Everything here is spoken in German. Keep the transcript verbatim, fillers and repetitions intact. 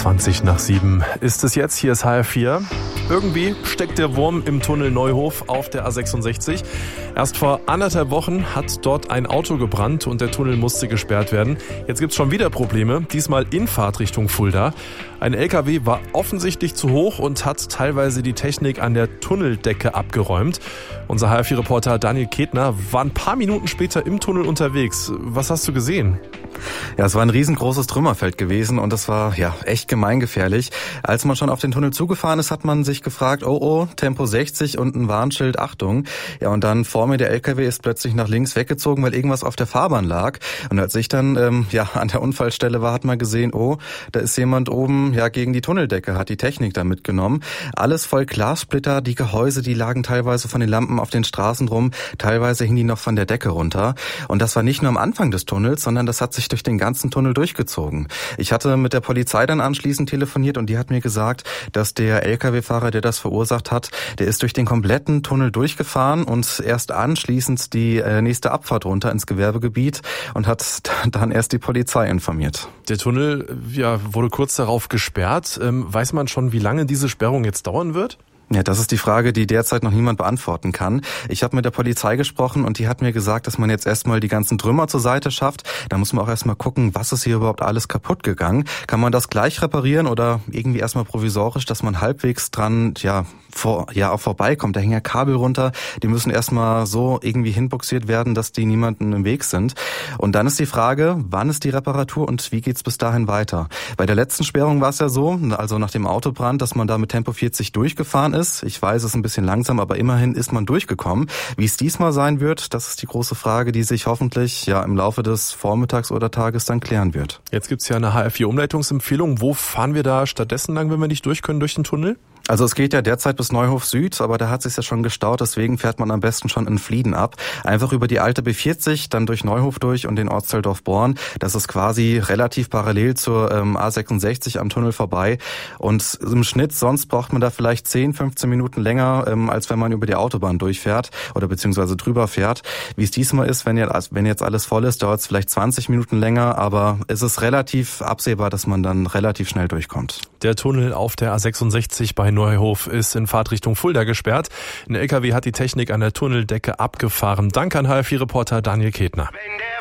zwanzig nach sieben ist es jetzt. Hier ist H R vier. Irgendwie steckt der Wurm im Tunnel Neuhof auf der A sechsundsechzig. Erst vor anderthalb Wochen hat dort ein Auto gebrannt und der Tunnel musste gesperrt werden. Jetzt gibt's schon wieder Probleme, diesmal in Fahrtrichtung Fulda. Ein L K W war offensichtlich zu hoch und hat teilweise die Technik an der Tunneldecke abgeräumt. Unser H R vier-Reporter Daniel Ketner war ein paar Minuten später im Tunnel unterwegs. Was hast du gesehen? Ja, es war ein riesengroßes Trümmerfeld gewesen und das war ja echt gemeingefährlich. Als man schon auf den Tunnel zugefahren ist, hat man sich gefragt, oh oh, Tempo sechzig und ein Warnschild, Achtung. Ja, und dann vor mir der L K W ist plötzlich nach links weggezogen, weil irgendwas auf der Fahrbahn lag. Und als ich dann ähm, ja an der Unfallstelle war, hat man gesehen, oh, da ist jemand oben ja gegen die Tunneldecke, hat die Technik da mitgenommen. Alles voll Glassplitter, die Gehäuse, die lagen teilweise von den Lampen auf den Straßen rum, teilweise hingen die noch von der Decke runter. Und das war nicht nur am Anfang des Tunnels, sondern das hat sich durch den ganzen Tunnel durchgezogen. Ich hatte mit der Polizei dann anschließend telefoniert und die hat mir gesagt, dass der L K W-Fahrer, der das verursacht hat, der ist durch den kompletten Tunnel durchgefahren und erst anschließend die nächste Abfahrt runter ins Gewerbegebiet und hat dann erst die Polizei informiert. Der Tunnel ja, wurde kurz darauf gesperrt. Ähm, weiß man schon, wie lange diese Sperrung jetzt dauern wird? Ja, das ist die Frage, die derzeit noch niemand beantworten kann. Ich habe mit der Polizei gesprochen und die hat mir gesagt, dass man jetzt erstmal die ganzen Trümmer zur Seite schafft. Da muss man auch erstmal gucken, was ist hier überhaupt alles kaputt gegangen. Kann man das gleich reparieren oder irgendwie erstmal provisorisch, dass man halbwegs dran ja vor, ja auch vorbeikommt. Da hängen ja Kabel runter, die müssen erstmal so irgendwie hinbuxiert werden, dass die niemanden im Weg sind. Und dann ist die Frage, wann ist die Reparatur und wie geht's bis dahin weiter? Bei der letzten Sperrung war es ja so, also nach dem Autobrand, dass man da mit Tempo vierzig durchgefahren ist. Ich weiß, es ist ein bisschen langsam, aber immerhin ist man durchgekommen. Wie es diesmal sein wird, das ist die große Frage, die sich hoffentlich ja im Laufe des Vormittags oder Tages dann klären wird. Jetzt gibt's ja eine H R vier Umleitungsempfehlung. Wo fahren wir da stattdessen lang, wenn wir nicht durch können durch den Tunnel? Also es geht ja derzeit bis Neuhof Süd, aber da hat es sich ja schon gestaut, deswegen fährt man am besten schon in Flieden ab. Einfach über die alte B vierzig, dann durch Neuhof durch und den Ortsteil Dorfborn. Das ist quasi relativ parallel zur ähm, A sechsundsechzig am Tunnel vorbei. Und im Schnitt sonst braucht man da vielleicht zehn, fünfzehn Minuten länger, ähm, als wenn man über die Autobahn durchfährt oder beziehungsweise drüber fährt. Wie es diesmal ist, wenn jetzt, wenn jetzt alles voll ist, dauert es vielleicht zwanzig Minuten länger, aber es ist relativ absehbar, dass man dann relativ schnell durchkommt. Der Tunnel auf der A sechsundsechzig bei Neuhof ist in Fahrtrichtung Fulda gesperrt. Ein L K W hat die Technik an der Tunneldecke abgefahren. Danke an H R vier-Reporter Daniel Ketner.